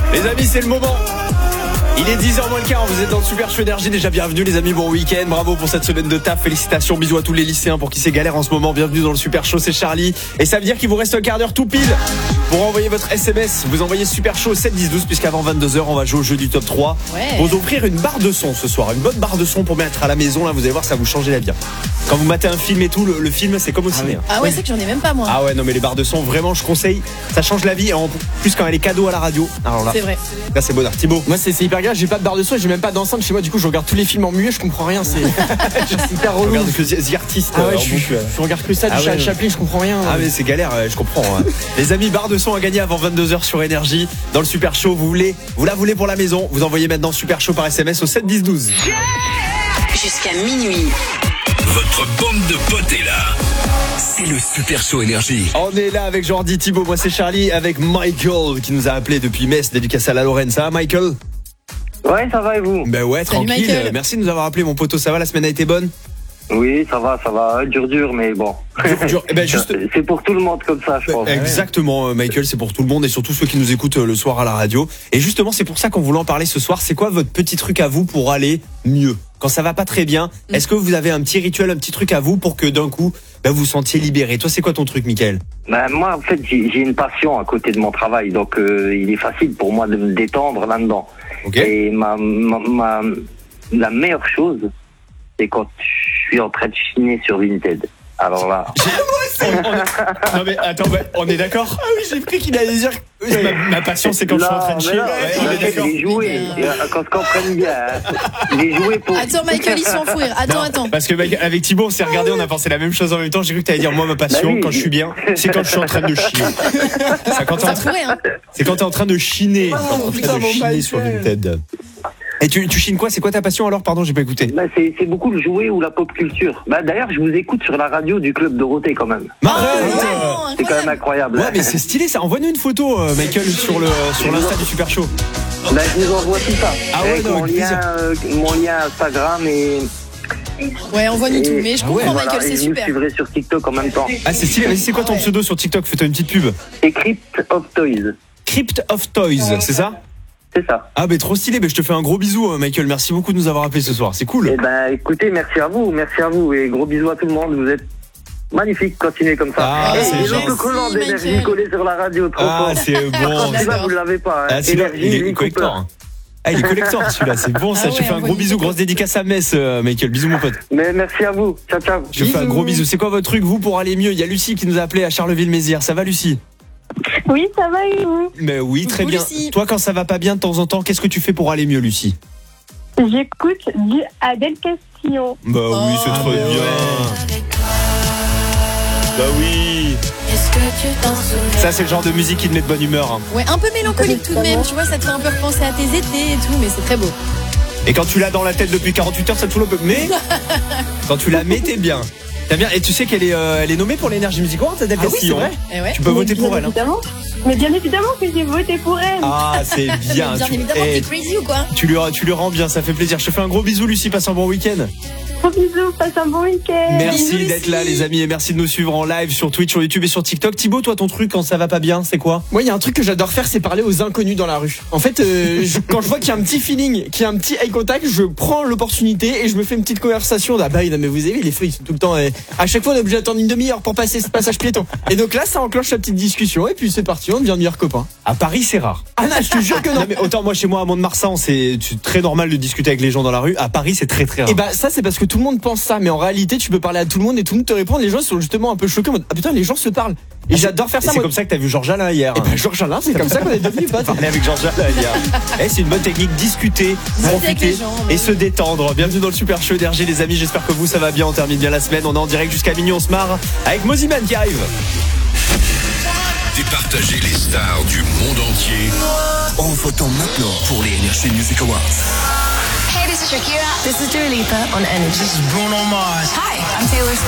Les amis, c'est le moment. Il est 10h moins le quart, vous êtes dans le Super Show Énergie. Déjà bienvenue les amis, bon week-end. Bravo pour cette semaine de taf, félicitations, bisous à tous les lycéens pour qui c'est galère en ce moment. Bienvenue dans le Super Show, c'est Charlie. Et ça veut dire qu'il vous reste un quart d'heure tout pile pour envoyer votre SMS. Vous envoyez Super Show 7 10 12 puisqu'avant 22h on va jouer au jeu du top 3. Pour vous offrir une barre de son ce soir, une bonne barre de son pour mettre à la maison. Là vous allez voir, ça va vous changer la vie. Quand vous matez un film et tout, le film c'est comme au ciné. Ah ouais, c'est que j'en ai même pas moi. Ah ouais, non mais les barres de son, vraiment je conseille. Ça change la vie, en plus quand elle est cadeau à la radio. Alors là, c'est vrai. Là c'est bonheur. Thibaut. Moi c'est hyper grave, j'ai pas de barre de son, j'ai même pas d'enceinte chez moi, du coup je regarde tous les films en muet, je comprends rien, c'est hyper relou. Regarde que The Artist. Ah ouais, je regarde que ça, du Charlie Chaplin, je comprends rien. Ah mais c'est galère, je comprends. Les amis, barre de son à gagner avant 22h sur Énergie. Dans le Super Show, vous la voulez pour la maison. Vous envoyez maintenant Super Show par SMS au 7 10 12. Jusqu'à minuit. Votre bande de potes est là. C'est le Super Show Énergie. On est là avec Jordi, Thibaut, moi c'est Charlie, avec Michael qui nous a appelé depuis Metz, dédicace à la Lorraine. Ça va Michael? Ouais, ça va et vous? Ben ouais, salut, tranquille. Michael. Merci de nous avoir appelé mon poteau, ça va, la semaine a été bonne? Oui, ça va, dur, mais bon. Dur. Eh ben, juste... C'est pour tout le monde comme ça, je pense. Exactement, Michael, c'est pour tout le monde et surtout ceux qui nous écoutent le soir à la radio. Et justement, c'est pour ça qu'on voulait en parler ce soir. C'est quoi votre petit truc à vous pour aller mieux? Quand ça va pas très bien, est-ce que vous avez un petit rituel, un petit truc à vous pour que d'un coup, vous vous sentiez libéré? Toi, c'est quoi ton truc, Michael? Moi, en fait, j'ai une passion à côté de mon travail, donc il est facile pour moi de me détendre là-dedans. Okay. Et la meilleure chose, c'est quand je suis en train de chiner sur Vinted. Alors là... Non mais attends, on est d'accord? Ah oui, j'ai cru qu'il allait dire ma passion c'est quand je suis en train de chiner. J'ai joué, quand je comprenne bien. J'ai joué pour... Attends Michael, il s'en fout rire. Attends. Parce que avec Thibaut on s'est regardé, on a pensé la même chose en même temps. J'ai cru que t'allais dire moi ma passion quand je suis bien, c'est quand je suis en train de chier. Ça pourrait hein. C'est quand t'es en train de chiner. Chiner sur Vinted. Et tu chines quoi? C'est quoi ta passion alors? Pardon, j'ai pas écouté. C'est beaucoup le jouet ou la pop culture. D'ailleurs, je vous écoute sur la radio du Club Dorothée quand même. C'est quand même incroyable. Ouais, mais c'est stylé ça. Envoie-nous une photo, Michael, sur l'Insta du Super Show. Je vous envoie tout ça. Ah ouais, non, mon lien Instagram et... Ouais, envoie-nous tout. Mais je comprends Michael, c'est super. Je suivrai sur TikTok en même temps. Ah, c'est stylé. Vas-y, c'est quoi ton pseudo sur TikTok? Fais-toi une petite pub. C'est Crypt of Toys. Crypt of Toys, c'est ça? C'est ça. Ah trop stylé, je te fais un gros bisou Michael, merci beaucoup de nous avoir appelés ce soir, c'est cool. Écoutez, merci à vous et gros bisous à tout le monde, vous êtes magnifiques, continuez comme ça. Ah, c'est l'autocollant d'énergie collé sur la radio, trop fort. Ah c'est bon. Celui-là vous l'avez pas, hein. Il est collector. Ah il est collector celui-là, c'est bon ça, je te fais un gros bisou, grosse dédicace à Metz Michael, bisous mon pote. Mais merci à vous, ciao. Je te fais un gros bisou, c'est quoi votre truc vous pour aller mieux? Il y a Lucie qui nous a appelé à Charleville-Mézières, ça va Lucie? Oui, ça va et vous? Mais oui, très bien. Lucie. Toi, quand ça va pas bien de temps en temps, qu'est-ce que tu fais pour aller mieux, Lucie? J'écoute du Adèle Castillo. Oui, c'est très bien. Oui. Ça, c'est le genre de musique qui te met de bonne humeur. Hein. Ouais, un peu mélancolique tout de même. Tu vois, ça te fait un peu repenser à tes étés et tout, mais c'est très beau. Et quand tu l'as dans la tête depuis 48 heures, ça te fout le peu. Mais quand tu la mets, t'es bien. T'as bien. Et tu sais qu'elle est nommée pour l'Énergie Music Awards, Adèle Castillo. Oui, c'est vrai. Ouais. Tu peux voter pour elle. Mais bien évidemment que j'ai voté pour elle. Ah, c'est bien. Bien évidemment, t'es crazy ou quoi? Tu lui rends bien, ça fait plaisir. Je te fais un gros bisou, Lucie. Passe un bon week-end. Gros bisous, passe un bon week-end. Merci d'être là, les amis, et merci de nous suivre en live sur Twitch, sur YouTube et sur TikTok. Thibaut, toi, ton truc quand ça va pas bien, c'est quoi? Moi, il y a un truc que j'adore faire, c'est parler aux inconnus dans la rue. En fait, quand je vois qu'il y a un petit feeling, qu'il y a un petit eye contact, je prends l'opportunité et je me fais une petite conversation. Ah bah, mais vous avez vu, les feux, ils sont tout le temps. À chaque fois, on est obligé d'attendre une demi-heure pour passer ce passage piéton. Et donc là, ça enclenche la petite discussion et puis c'est parti, on devient meilleurs copains. À Paris, c'est rare. Ah non, je te jure que non. Non, mais autant moi, chez moi, à Mont-de-Marsan, c'est très normal de discuter avec les gens dans la rue. À Paris, c'est très très rare. Et bah, ça, c'est parce que tout le monde pense ça. Mais en réalité, tu peux parler à tout le monde et tout le monde te répond. Les gens sont justement un peu choqués en mode, ah putain, les gens se parlent. Et j'adore faire ça. C'est comme ça que t'as vu Georges Alain hier. Et bah, Georges Alain, c'est comme ça qu'on est devenus potes. Parler avec Georges Alain hier. C'est une bonne technique, discuter, profiter et se détendre. Bienvenue dans le Super Show Énergie, les amis. J'espère que vous, ça va bien. On termine bien la semaine. On est en direct jusqu'à minuit. On se marre avec Moziman qui arrive. Départager les stars du monde entier en votant maintenant pour les Energy Music Awards. Hey, this is Shakira. This is Dua Lipa on Energy. This is Bruno Mars. Hi, I'm Taylor Swift.